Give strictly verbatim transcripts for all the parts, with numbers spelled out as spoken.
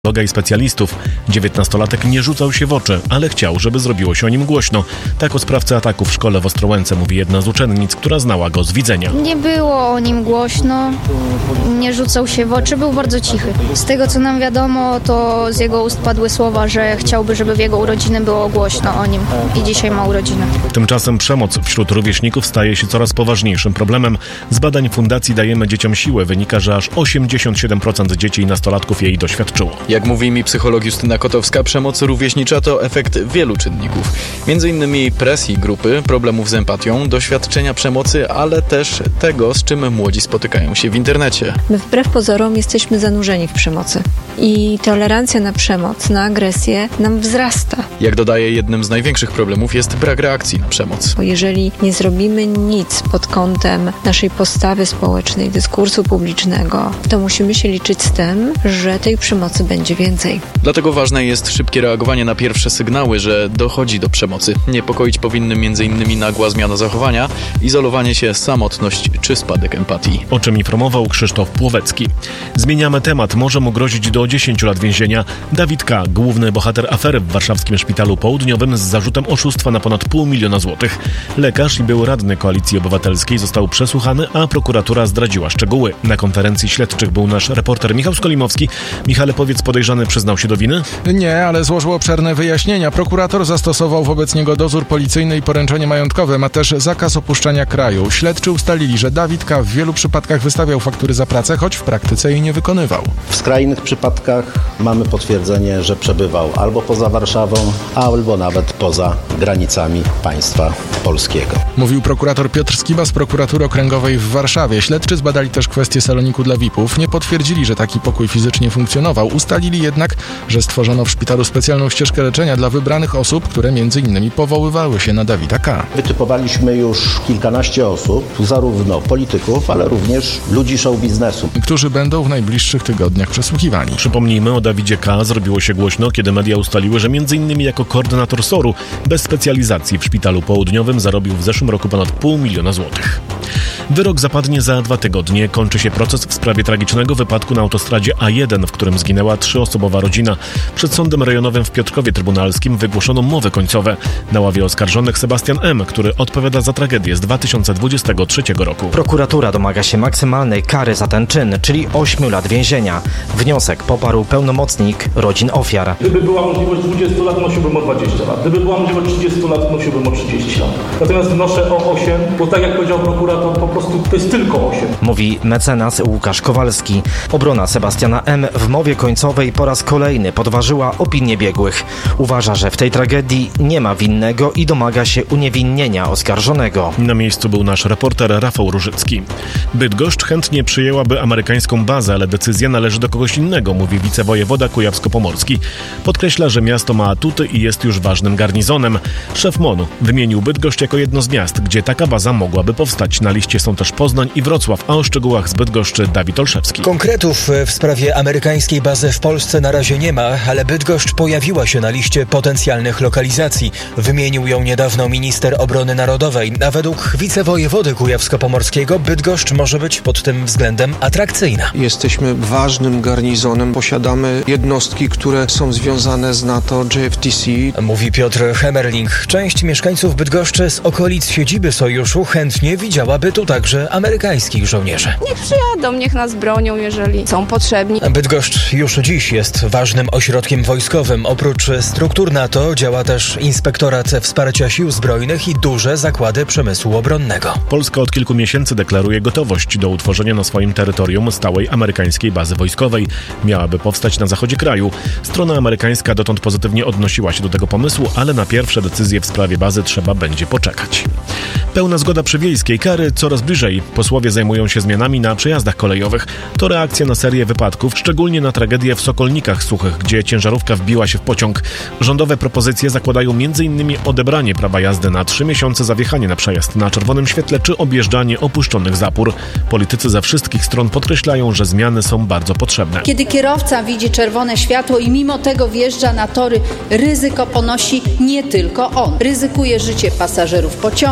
i specjalistów. dziewiętnastolatek nie rzucał się w oczy, ale chciał, żeby zrobiło się o nim głośno. Tak o sprawcy ataku w szkole w Ostrołęce mówi jedna z uczennic, która znała go z widzenia. Nie było o nim głośno, nie rzucał się w oczy, był bardzo cichy. Z tego co nam wiadomo, to z jego ust padły słowa, że chciałby, żeby w jego urodziny było głośno o nim i dzisiaj ma urodziny. Tymczasem przemoc wśród rówieśników staje się coraz poważniejszym problemem. Z badań Fundacji Dajemy Dzieciom Siłę wynika, że aż osiemdziesiąt siedem procent dzieci i nastolatków jej doświadczyło. Jak mówi mi psycholog Justyna Kotowska, przemoc rówieśnicza to efekt wielu czynników. Między innymi presji grupy, problemów z empatią, doświadczenia przemocy, ale też tego, z czym młodzi spotykają się w internecie. My wbrew pozorom jesteśmy zanurzeni w przemocy i tolerancja na przemoc, na agresję nam wzrasta. Jak dodaje, jednym z największych problemów jest brak reakcji na przemoc. Bo jeżeli nie zrobimy nic pod kątem naszej postawy społecznej, dyskursu publicznego, to musimy się liczyć z tym, że tej przemocy będzie więcej. Dlatego ważne jest szybkie reagowanie na pierwsze sygnały, że dochodzi do przemocy. Niepokoić powinny między innymi nagła zmiana zachowania, izolowanie się, samotność czy spadek empatii. O czym informował Krzysztof Płowecki. Zmieniamy temat. Może mu grozić do dziesięciu lat więzienia. Dawid K., główny bohater afery w warszawskim szpitalu południowym z zarzutem oszustwa na ponad pół miliona złotych. Lekarz i był radny Koalicji Obywatelskiej został przesłuchany, a prokuratura zdradziła szczegóły. Na konferencji śledczych był nasz reporter Michał Skolimowski. Michale, powiedz, podejrzany przyznał się do winy? Nie, ale złożył obszerne wyjaśnienia. Prokurator zastosował wobec niego dozór policyjny i poręczenie majątkowe, ma też zakaz opuszczania kraju. Śledczy ustalili, że Dawid K. w wielu przypadkach wystawiał faktury za pracę, choć w praktyce jej nie wykonywał. W skrajnych przypadkach mamy potwierdzenie, że przebywał albo poza Warszawą, albo nawet poza granicami państwa polskiego. Mówił prokurator Piotr Skiba z prokuratury okręgowej w Warszawie. Śledczy zbadali też kwestię saloniku dla V I P-ów. Nie potwierdzili, że taki pokój fizycznie funkcjonował. Ustalili jednak, że stworzono w szpitalu specjalną ścieżkę leczenia dla wybranych osób, które między innymi powoływały się na Dawida K. Wytypowaliśmy już kilkanaście osób, zarówno polityków, ale również ludzi show biznesu, którzy będą w najbliższych tygodniach przesłuchiwani. Przypomnijmy, o Dawidzie K. zrobiło się głośno, kiedy media ustaliły, że między innymi jako koordynator S O R-u bez specjalizacji w szpitalu południowym zarobił w zeszłym roku ponad pół miliona złotych. Wyrok zapadnie za dwa tygodnie. Kończy się proces w sprawie tragicznego wypadku na autostradzie A jeden, w którym zginęła trzyosobowa rodzina. Przed sądem rejonowym w Piotrkowie Trybunalskim wygłoszono mowy końcowe. Na ławie oskarżonych Sebastian M., który odpowiada za tragedię z dwa tysiące dwudziestego trzeciego roku. Prokuratura domaga się maksymalnej kary za ten czyn, czyli ośmiu lat więzienia. Wniosek poparł pełnomocnik rodzin ofiar. Gdyby była możliwość dwudziestu lat, nosiłbym o dwadzieścia lat. Gdyby była możliwość trzydziestu lat, nosiłbym o trzydzieści lat. Natomiast wnoszę o osiem, bo tak jak powiedział prokurator, po prostu to jest tylko osiem. Mówi mecenas Łukasz Kowalski. Obrona Sebastiana M. w mowie końcowej po raz kolejny podważyła opinię biegłych. Uważa, że w tej tragedii nie ma winnego i domaga się uniewinnienia oskarżonego. Na miejscu był nasz reporter Rafał Różycki. Bydgoszcz chętnie przyjęłaby amerykańską bazę, ale decyzja należy do kogoś innego, mówi wicewojewoda kujawsko-pomorski. Podkreśla, że miasto ma atuty i jest już ważnym garnizonem. Szef M O N wymienił Bydgoszcz jako jedno z miast, gdzie taka baza mogłaby powstać. Na liście są też Poznań i Wrocław, a o szczegółach z Bydgoszczy Dawid Olszewski. Konkretów w sprawie amerykańskiej bazy w Polsce na razie nie ma, ale Bydgoszcz pojawiła się na liście potencjalnych lokalizacji. Wymienił ją niedawno minister obrony narodowej, a według wicewojewody kujawsko-pomorskiego Bydgoszcz może być pod tym względem atrakcyjna. Jesteśmy ważnym garnizonem, posiadamy jednostki, które są związane z NATO, J F T C. Mówi Piotr Hemerling. Część mieszkańców Bydgoszczy z okolic siedziby sojuszu chętnie widziałaby tu także amerykańskich żołnierzy. Niech przyjadą, niech nas bronią, jeżeli są potrzebni. Bydgoszcz już dziś jest ważnym ośrodkiem wojskowym. Oprócz struktur NATO działa też Inspektorat Wsparcia Sił Zbrojnych i duże zakłady przemysłu obronnego. Polska od kilku miesięcy deklaruje gotowość do utworzenia na swoim terytorium stałej amerykańskiej bazy wojskowej. Miałaby powstać na zachodzie kraju. Strona amerykańska dotąd pozytywnie odnosiła się do tego pomysłu, ale na pierwsze decyzje w sprawie bazy trzeba będzie poczekać. Pełna zgoda przy Wiejskiej, kary coraz bliżej. Posłowie zajmują się zmianami na przejazdach kolejowych. To reakcja na serię wypadków, szczególnie na tragedię w Sokolnikach Suchych, gdzie ciężarówka wbiła się w pociąg. Rządowe propozycje zakładają m.in. odebranie prawa jazdy na trzy miesiące za wjechanie na przejazd na czerwonym świetle czy objeżdżanie opuszczonych zapór. Politycy ze wszystkich stron podkreślają, że zmiany są bardzo potrzebne. Kiedy kierowca widzi czerwone światło i mimo tego wjeżdża na tory, ryzyko ponosi nie tylko on. Ryzykuje życie pasażerów pociągu. Ta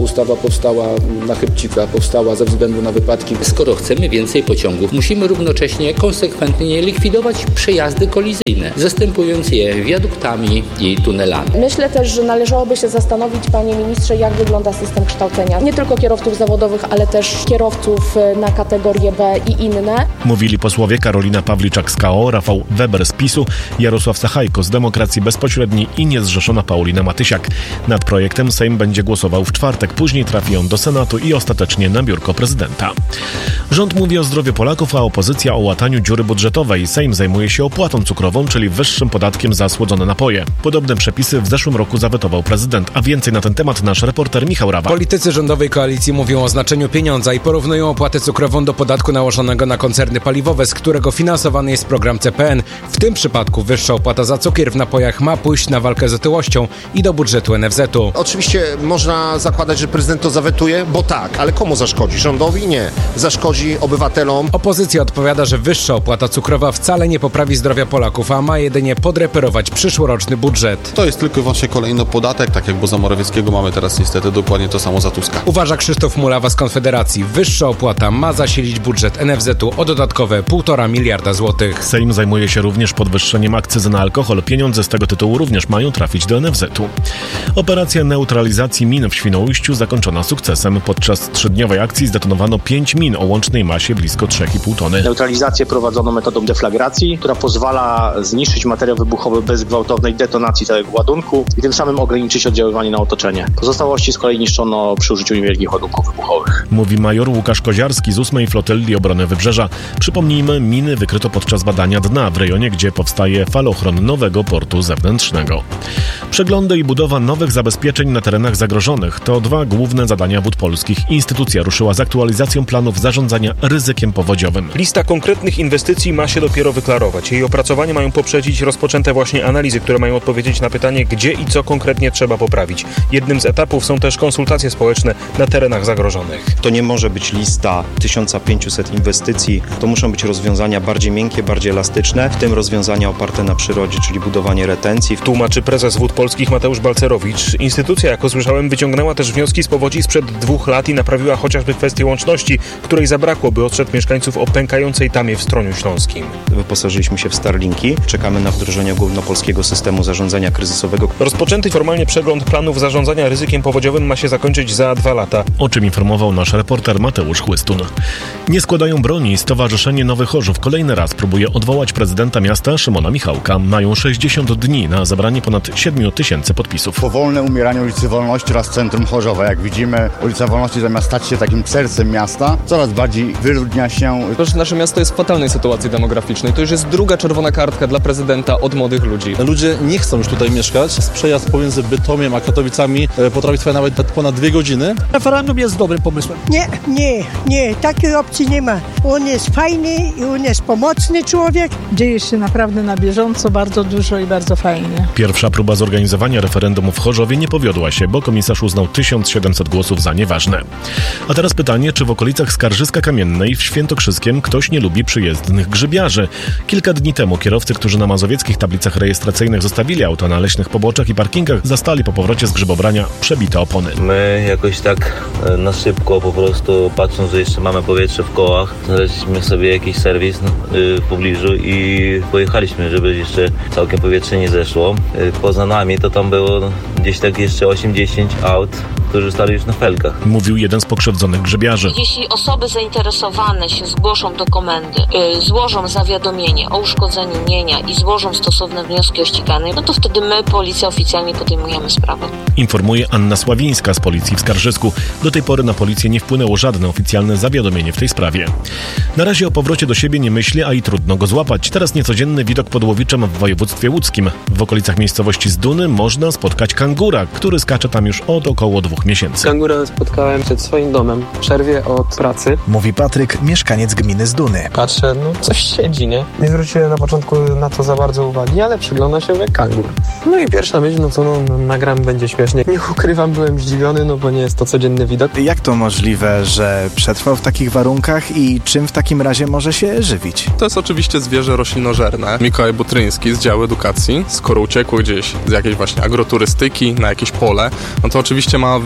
Specustawa powstała na chybcika, powstała ze względu na wypadki. Skoro chcemy więcej pociągów, musimy równocześnie konsekwentnie likwidować przejazdy kolizyjne, zastępując je wiaduktami i tunelami. Myślę też, że należałoby się zastanowić, panie ministrze, jak wygląda system kształcenia. Nie tylko kierowców zawodowych, ale też kierowców na kategorię B i inne. Mówili posłowie Karolina Pawliczak z K O, Rafał Weber z PiSu, Jarosław Sachajko z Demokracji Bezpośredniej i niezrzeszona Paulina Matysiak. Nad projektem Sejm będzie głosował w czwartek, później trafi on do Senatu i ostatecznie na biurko prezydenta. Rząd mówi o zdrowiu Polaków, a opozycja o łataniu dziury budżetowej. Sejm zajmuje się opłatą cukrową, czyli wyższym podatkiem za słodzone napoje. Podobne przepisy w zeszłym roku zawetował prezydent, a więcej na ten temat nasz reporter Michał Rawa. Politycy rządowej koalicji mówią o znaczeniu pieniądza i porównują opłatę cukrową do podatku nałożonego na koncerny paliwowe, z którego finansowany jest program C P N. W tym przypadku wyższa opłata za cukier w napojach ma pójść na walkę z otyłością i do budżetu N F Z u. Oczywiście można zakładać, że prezydent to zawetuje, bo tak, ale komu zaszkodzi? Rządowi? Nie. Zaszkodzi obywatelom. Opozycja odpowiada, że wyższa opłata cukrowa wcale nie poprawi zdrowia Polaków, a ma jedynie podreperować przyszłoroczny budżet. To jest tylko i wyłącznie kolejny podatek, tak jak za Morawieckiego mamy teraz niestety dokładnie to samo za Tuska. Uważa Krzysztof Mulawa z Konfederacji. Wyższa opłata ma zasilić budżet N F Z u o dodatkowe półtora miliarda złotych. Sejm zajmuje się również podwyższeniem akcyzy na alkohol. Pieniądze z tego tytułu również mają trafić do N F Z u. Operacja neutralizacji min w Świnoujściu zakończona sukcesem. Podczas trzydniowej akcji zdetonowano pięć min o łącznej masie blisko trzy i pół tony. Neutralizację prowadzono metodą deflagracji, która pozwala zniszczyć materiał wybuchowy bez gwałtownej detonacji całego ładunku i tym samym ograniczyć oddziaływanie na otoczenie. Pozostałości z kolei niszczono przy użyciu niewielkich ładunków wybuchowych. Mówi major Łukasz Koziarski z ósmej Flotyli Obrony Wybrzeża. Przypomnijmy, miny wykryto podczas badania dna w rejonie, gdzie powstaje falochron nowego portu zewnętrznego. Przeglądy i budowa nowych zabezpieczeń na terenach zagrożonych to dwa główne zadania Wód Polskich. Instytucja ruszyła z aktualizacją planów zarządzania ryzykiem powodziowym. Lista konkretnych inwestycji ma się dopiero wyklarować. Jej opracowanie mają poprzedzić rozpoczęte właśnie analizy, które mają odpowiedzieć na pytanie, gdzie i co konkretnie trzeba poprawić. Jednym z etapów są też konsultacje społeczne na terenach zagrożonych. To nie może być lista tysiąc pięćset inwestycji. To muszą być rozwiązania bardziej miękkie, bardziej elastyczne, w tym rozwiązania oparte na przyrodzie, czyli budowanie retencji. Tłumaczy prezes Wód Polskich Mateusz Balcerowicz. Instytucja, jak usłyszałem, wyciągnęła też wnioski z powodzi sprzed dwóch lat i naprawiła chociażby kwestię łączności, której zabrakło, by ostrzec mieszkańców o pękającej tamie w Stroniu Śląskim. Wyposażyliśmy się w Starlinki. Czekamy na wdrożenie ogólnopolskiego systemu zarządzania kryzysowego. Rozpoczęty formalnie przegląd planów zarządzania ryzykiem powodziowym ma się zakończyć za dwa lata. O czym informował nasz reporter Mateusz Chłystun. Nie składają broni. Stowarzyszenie Nowy Chorzów kolejny raz próbuje odwołać prezydenta miasta Szymona Michałka. Mają sześćdziesiąt dni na zebranie ponad siedmiu tysięcy podpisów. Powolne umieranie ulicy Wolności oraz centrum Chorzowa. Jak widzimy, ulica Wolności zamiast stać się takim sercem miasta, coraz bardziej wyludnia się. Proszę, nasze miasto jest w fatalnej sytuacji demograficznej. To już jest druga czerwona kartka dla prezydenta od młodych ludzi. Ludzie nie chcą już tutaj mieszkać. Przejazd pomiędzy Bytomiem a Katowicami potrafi trwać nawet ponad dwie godziny. Referendum jest dobrym pomysłem. Nie, nie, nie, takiej opcji nie ma. On jest fajny i on jest pomocny człowiek. Dzieje się naprawdę na bieżąco, bardzo dużo i bardzo fajnie. Pierwsza próba zorganizowania referendum w Chorzowie nie powiodła się, bo komisarz uznał tysiąc siedemset głosów za nieważne. A teraz pytanie, czy w okolicach Skarżyska Kamiennej w Świętokrzyskiem ktoś nie lubi przyjezdnych grzybiarzy? Kilka dni temu kierowcy, którzy na mazowieckich tablicach rejestracyjnych zostawili auta na leśnych poboczach i parkingach, zastali po powrocie z grzybobrania przebite opony. My jakoś tak na szybko po prostu, patrząc, że jeszcze mamy powietrze w kołach, znaleźliśmy sobie jakiś serwis w pobliżu i pojechaliśmy, żeby jeszcze całkiem powietrze nie zeszło. Poza nami to tam było gdzieś tak jeszcze osiem dziesięć aut, którzy stali już na felkach. Mówił jeden z pokrzywdzonych grzybiarzy. Jeśli osoby zainteresowane się zgłoszą do komendy, yy, złożą zawiadomienie o uszkodzeniu mienia i złożą stosowne wnioski o ściganie, no to wtedy my, policja, oficjalnie podejmujemy sprawę. Informuje Anna Sławińska z policji w Skarżysku. Do tej pory na policję nie wpłynęło żadne oficjalne zawiadomienie w tej sprawie. Na razie o powrocie do siebie nie myśli, a i trudno go złapać. Teraz niecodzienny widok pod Łowiczem w województwie łódzkim. W okolicach miejscowości Zduny można spotkać kangura, który skacze tam już od około dwóch miesięcy. Kangura spotkałem przed swoim domem w przerwie od pracy. Mówi Patryk, mieszkaniec gminy Zduny. Patrzę, no coś siedzi, nie? Nie zwróciłem na początku na to za bardzo uwagi, ale przygląda się jak kangur. No i pierwsza myśl, no co, no nagram, będzie śmiesznie. Nie ukrywam, byłem zdziwiony, no bo nie jest to codzienny widok. Jak to możliwe, że przetrwał w takich warunkach i czym w takim razie może się żywić? To jest oczywiście zwierzę roślinożerne. Mikołaj Butryński z działu edukacji, skoro uciekł gdzieś z jakiejś właśnie agroturystyki na jakieś pole, no to oczywiście ma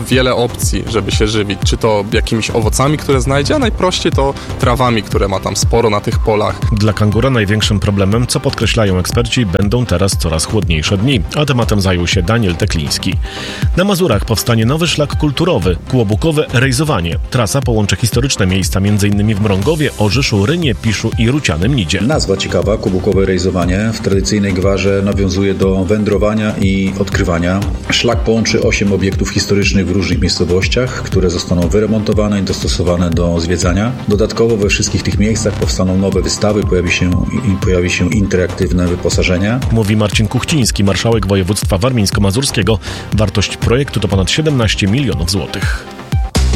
wiele opcji, żeby się żywić, czy to jakimiś owocami, które znajdzie, a najprościej to trawami, które ma tam sporo na tych polach. Dla kangura największym problemem, co podkreślają eksperci, będą teraz coraz chłodniejsze dni, a tematem zajął się Daniel Tekliński. Na Mazurach powstanie nowy szlak kulturowy, kłobukowe rejzowanie. Trasa połączy historyczne miejsca m.in. w Mrągowie, Orzyszu, Rynie, Piszu i Rucianym Nidzie. Nazwa ciekawa, kłobukowe rejzowanie, w tradycyjnej gwarze nawiązuje do wędrowania i odkrywania. Szlak połączy osiem obiektów historycznych w różnych miejscowościach, które zostaną wyremontowane i dostosowane do zwiedzania. Dodatkowo we wszystkich tych miejscach powstaną nowe wystawy, pojawi się, i pojawi się interaktywne wyposażenie. Mówi Marcin Kuchciński, marszałek województwa warmińsko-mazurskiego. Wartość projektu to ponad siedemnaście milionów złotych.